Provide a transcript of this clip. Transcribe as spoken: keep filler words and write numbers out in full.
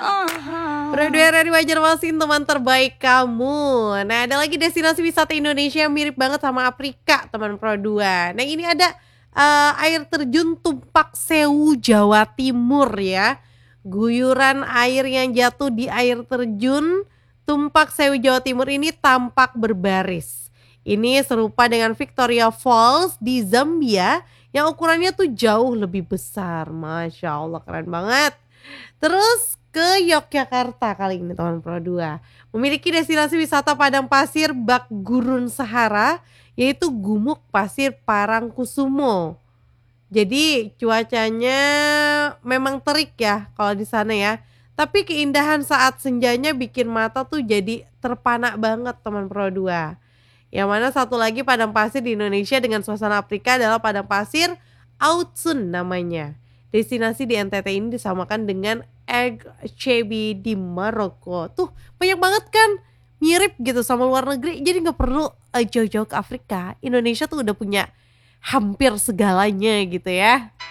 Pro dua dari Banjarmasin, teman terbaik kamu. Nah, ada lagi destinasi wisata Indonesia yang mirip banget sama Afrika, teman Pro dua. Nah, ini ada eh, air terjun Tumpak Sewu, Jawa Timur ya. Guyuran air yang jatuh di air terjun Tumpak Sewu, Jawa Timur ini tampak berbaris. Ini serupa dengan Victoria Falls di Zambia yang ukurannya tuh jauh lebih besar. Masya Allah, keren banget. Terus ke Yogyakarta kali ini teman Pro dua. Memiliki destinasi wisata padang pasir bak gurun Sahara, yaitu Gumuk Pasir Parangkusumo. Jadi cuacanya memang terik ya kalau di sana ya. Tapi keindahan saat senjanya bikin mata tuh jadi terpana banget teman Pro dua. Yang mana satu lagi padang pasir di Indonesia dengan suasana Afrika adalah padang pasir Outsun namanya. Destinasi di N T T ini disamakan dengan Egg Chebi di Maroko. Tuh banyak banget kan mirip gitu sama luar negeri. Jadi nggak perlu eh, jauh-jauh ke Afrika. Indonesia tuh udah punya hampir segalanya gitu ya.